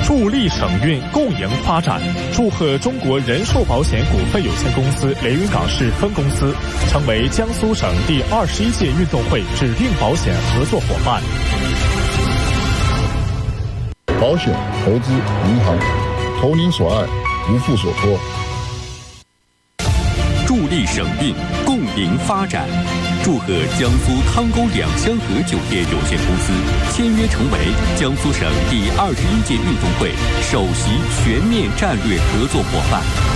助力省运共赢发展，祝贺中国人寿保险股份有限公司连云港市分公司成为江苏省第21届运动会指定保险合作伙伴。 保险、投资、银行，投您所爱，无负所托。 助力省运，共赢发展。祝贺江苏汤沟两香河酒店有限公司签约成为江苏省第21届运动会首席全面战略合作伙伴。